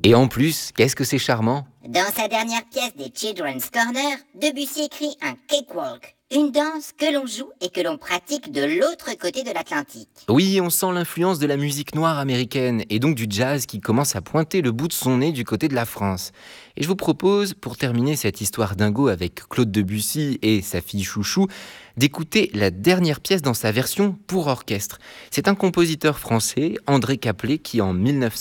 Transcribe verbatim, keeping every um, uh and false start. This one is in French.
Et en plus, qu'est-ce que c'est charmant? Dans sa dernière pièce des Children's Corner, Debussy écrit un cakewalk, une danse que l'on joue et que l'on pratique de l'autre côté de l'Atlantique. Oui, on sent l'influence de la musique noire américaine et donc du jazz qui commence à pointer le bout de son nez du côté de la France. Et je vous propose, pour terminer cette histoire dingo avec Claude Debussy et sa fille Chouchou, d'écouter la dernière pièce dans sa version pour orchestre. C'est un compositeur français, André Caplet, qui en mille neuf cent